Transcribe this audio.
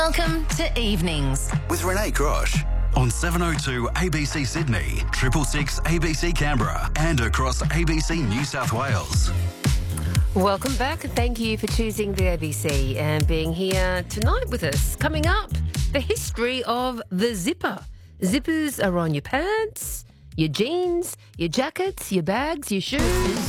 Welcome to Evenings with Renee Grosh on 702 ABC Sydney, 666 ABC Canberra and across ABC New South Wales. Welcome back and thank you for choosing the ABC and being here tonight with us. Coming up, the history of the zipper. Zippers are on your pants, your jeans, your jackets, your bags, your shoes.